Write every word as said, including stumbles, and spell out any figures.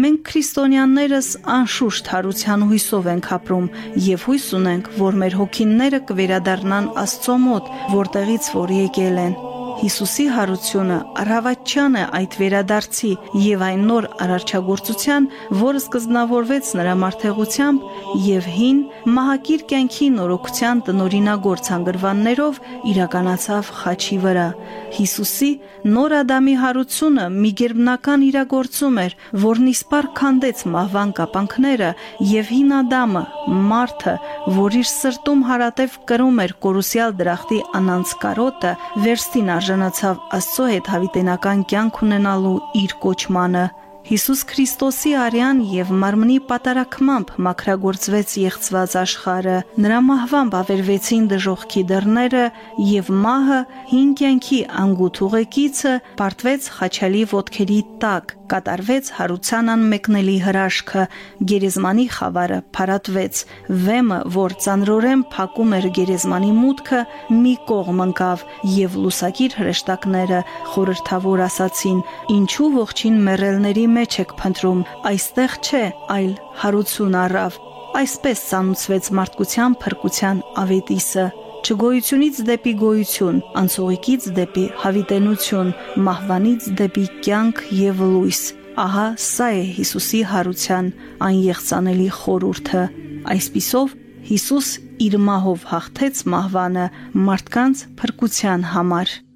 Մենք քրիստոնյաներս անշուշտ հարության հույսով ենք ապրում եւ հույս ունենք, որ մեր հոգիները կվերադառնան Աստծո մոտ, որտեղից որ եկել են։ Հիսուսի հարությունը առավոտյան է այդ վերադարձի եւ այն նոր արարչագործության, որը սկզբնավորվեց նրա մարդեղությամբ եւ հին մահակիր կյանքի նորոգության տնօրինագործ հանգրվաններով իրականացավ խաչի վրա։ Հիսուսի նոր Ադամի հարությունը մի գերբնական իրագործում էր, որն իսպառ քանդեց մահվան կապանքները եւ հին Ադամը, մարդը, որ իր սրտում հարատև կրում էր կորուսյալ դրախտի անանց կարոտը, վերստին արժանացավ Աստծո հետ հավիտենական կյանք ունենալու իր կոչմանը։ Հիսուս Քրիստոսի արյան եւ մարմնի պատարակմամբ մաքրագործվեց եղծված աշխարհը, նրա մահվամբ ավերվեցին դժոխքի դռները եւ մահը հին կյանքի անգութ ուղեկիցը պարտվեց խաչալի ոտքերի տակ, կատարվեց հարության անմեկնելի հրաշքը, գերեզմանի խավարը փարատվեց, վեմը, որ ծանրորեն փակում էր գերեզմանի մուտքը, մի կողմ ընկավ եւ լուսակիր հրեշտակները խորհրդավոր ասացին. ինչու ողջին մեռելների մեջ եք փնտրում, այստեղ չէ, այլ հարություն առավ։ Այսպես ծանուցվեց մարդկության փրկության ավետիսը, չգոյությունից դեպի գոյություն, անցողիկից դեպի հավիտենություն, մահվանից դեպի կյանք եւ լույս։ Ահա սա է Հիսուսի հարության անեղծանելի խորհուրդը։ Այսպիսով Հիսուս իր մահով հաղթեց մահվանը մարդկանց փրկության համար։